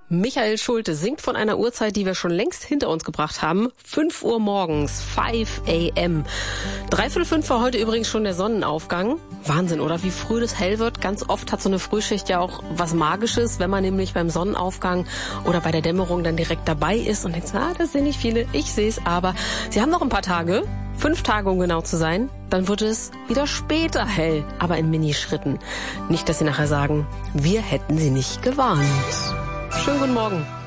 Michael Schulte singt von einer Uhrzeit, die wir schon längst hinter uns gebracht haben. 5 Uhr morgens, 5 a.m. 4:45 war heute übrigens schon der Sonnenaufgang. Wahnsinn, oder? Wie früh das hell wird. Ganz oft hat so eine Frühschicht ja auch was Magisches, wenn man nämlich beim Sonnenaufgang oder bei der Dämmerung dann direkt dabei ist und denkt, das sind nicht viele, ich sehe es, aber sie haben noch ein paar Tage, 5 Tage um genau zu sein, dann wird es wieder später hell, aber in Minischritten. Nicht, dass sie nachher sagen, wir hätten sie nicht gewarnt. Schönen guten Morgen.